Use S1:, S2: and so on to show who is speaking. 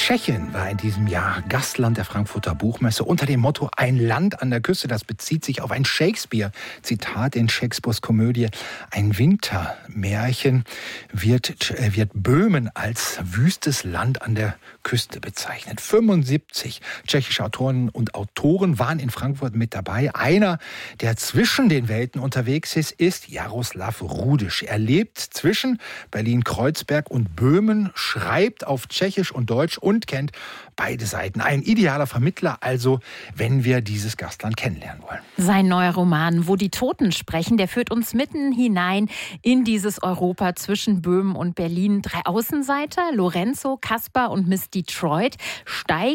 S1: Tschechien war in diesem Jahr Gastland der Frankfurter Buchmesse unter dem Motto Ein Land an der Küste. Das bezieht sich auf ein Shakespeare-Zitat in Shakespeares Komödie. Ein Wintermärchen wird Böhmen als wüstes Land an der Küste bezeichnet. 75 tschechische Autorinnen und Autoren waren in Frankfurt mit dabei. Einer, der zwischen den Welten unterwegs ist Jaroslav Rudisch. Er lebt zwischen Berlin-Kreuzberg und Böhmen, schreibt auf Tschechisch und Deutsch und kennt beide Seiten. Ein idealer Vermittler also, wenn wir dieses Gastland kennenlernen wollen.
S2: Sein neuer Roman, Wo die Toten sprechen, der führt uns mitten hinein in dieses Europa zwischen Böhmen und Berlin. 3 Außenseiter, Lorenzo, Kaspar und Miss Detroit, steigen